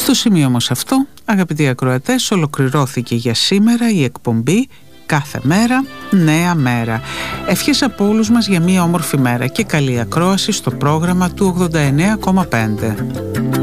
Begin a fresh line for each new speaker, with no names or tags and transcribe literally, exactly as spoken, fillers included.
Στο σημείο όμως αυτό, αγαπητοί ακροατές, ολοκληρώθηκε για σήμερα η εκπομπή «Κάθε μέρα, νέα μέρα». Ευχές από όλους μας για μια όμορφη μέρα και καλή ακρόαση στο πρόγραμμα του ογδόντα εννέα κόμμα πέντε.